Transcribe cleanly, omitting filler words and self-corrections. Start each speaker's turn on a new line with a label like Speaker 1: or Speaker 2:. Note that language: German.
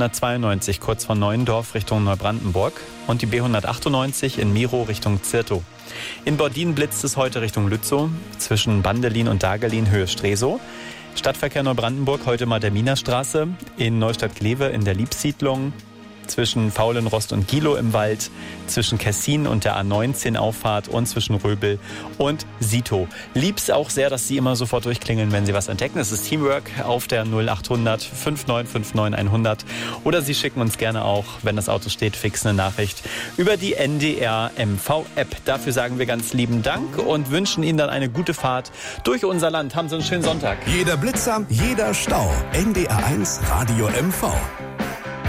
Speaker 1: B192 kurz vor Neuendorf Richtung Neubrandenburg und die B198 in Miro Richtung Zirtow. In Bordin blitzt es heute Richtung Lützow, zwischen Bandelin und Dagerlin Höhe Stresow. Stadtverkehr Neubrandenburg heute mal der Minerstraße, in Neustadt-Glewe in der Liebsiedlung, zwischen Faulenrost und Gilow im Wald, zwischen Kessin und der A19 Auffahrt und zwischen Röbel und Sito. Lieb's auch sehr, dass Sie immer sofort durchklingeln, wenn Sie was entdecken. Es ist Teamwork auf der 0800 5959 100 oder Sie schicken uns gerne auch, wenn das Auto steht, fix eine Nachricht über die NDR MV App. Dafür sagen wir ganz lieben Dank und wünschen Ihnen dann eine gute Fahrt durch unser Land. Haben Sie einen schönen Sonntag.
Speaker 2: Jeder Blitzer, jeder Stau. NDR 1 Radio MV.